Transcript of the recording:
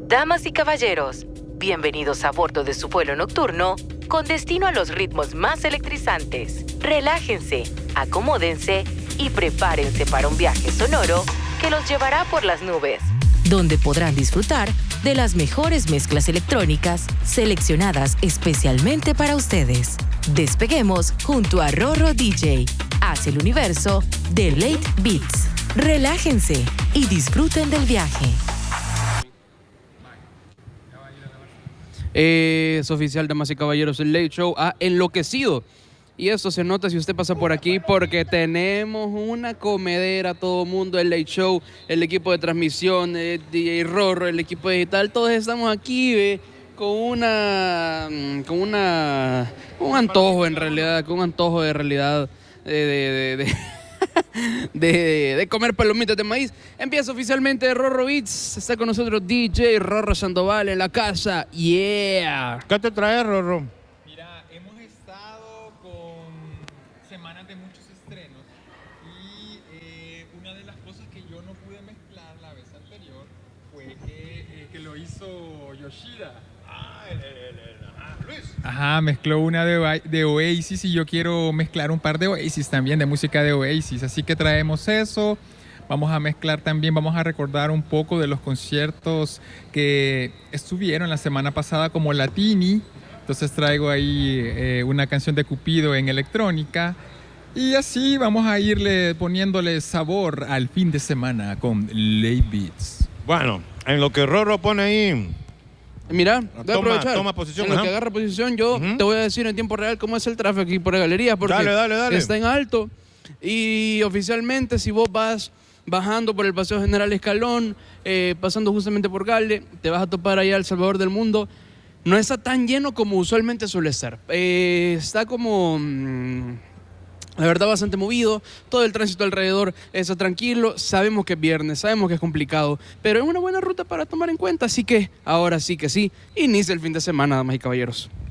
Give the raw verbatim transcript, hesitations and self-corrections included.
Damas y caballeros, bienvenidos a bordo de su vuelo nocturno con destino a los ritmos más electrizantes. Relájense, acomódense y prepárense para un viaje sonoro que los llevará por las nubes, donde podrán disfrutar de las mejores mezclas electrónicas seleccionadas especialmente para ustedes. Despeguemos junto a Rorro D J hacia el universo de Late Beats. Relájense y disfruten del viaje. Es oficial, damas y caballeros, el Late Show ha enloquecido. Y eso se nota si usted pasa por aquí porque tenemos una comedera, todo el mundo, el Late Show, el equipo de transmisión, el D J Rorro, el equipo digital, todos estamos aquí, ¿ve? con una, con una, con un antojo en realidad, con un antojo de realidad de, de, de, de De, de comer palomitas de maíz. Empieza oficialmente Rorro Beats. Está con nosotros D J Rorro Sandoval en la casa. Yeah. ¿Qué te traes, Rorro? Mira, hemos estado con semanas de muchos estrenos y eh, una de las cosas que yo no pude mezclar la vez anterior fue que, eh, que lo hizo Yoshida. Ah, el, el, el, ah, Luis. Ajá, mezcló una de, de Oasis y yo quiero mezclar un par de Oasis también, de música de Oasis. Así que traemos eso. Vamos a mezclar también, vamos a recordar un poco de los conciertos que estuvieron la semana pasada como Latini. Entonces traigo ahí eh, una canción de Cupido en electrónica. Y así vamos a irle poniéndole sabor al fin de semana con Late Beats. Bueno, en lo que Rorro pone ahí... Mira, voy a toma, aprovechar. toma posición. En lo ajá. que agarra posición, yo Uh-huh. te voy a decir en tiempo real cómo es el tráfico aquí por la galería, porque dale, dale, dale. está en alto. Y oficialmente, si vos vas bajando por el Paseo General Escalón, eh, pasando justamente por Gale, te vas a topar allá El Salvador del Mundo. No está tan lleno como usualmente suele ser. Eh, está como... Mmm, la verdad, bastante movido, todo el tránsito alrededor está tranquilo, sabemos que es viernes, sabemos que es complicado, pero es una buena ruta para tomar en cuenta, así que ahora sí que sí, inicia el fin de semana, damas y caballeros.